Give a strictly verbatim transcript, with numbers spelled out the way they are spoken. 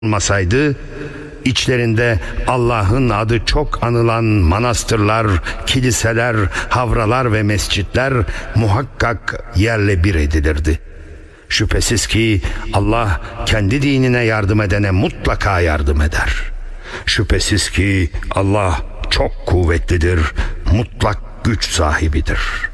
olmasaydı, içlerinde Allah'ın adı çok anılan manastırlar, kiliseler, havralar ve mescitler muhakkak yerle bir edilirdi. Şüphesiz ki Allah kendi dinine yardım edene mutlaka yardım eder. Şüphesiz ki Allah çok kuvvetlidir, mutlak güç sahibidir.